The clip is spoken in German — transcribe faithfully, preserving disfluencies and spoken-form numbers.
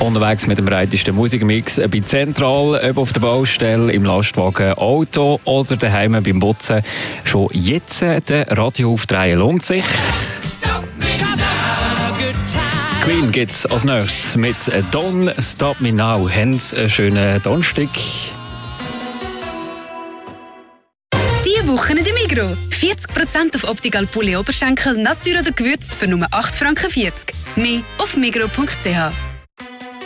Unterwegs mit dem breitesten Musikmix bei Zentral, ob auf der Baustelle, im Lastwagen, Auto oder daheim beim Putzen. Schon jetzt den Radio aufdrehen lohnt sich. Queen gibt's als nächstes mit Don't Stop Me Now. Haben einen schönen Donnerstag. Diese Woche in der Migros. vierzig Prozent auf Optical Pulli Oberschenkel, Natur oder gewürzt für nur acht Franken vierzig. Mehr auf migros punkt c h.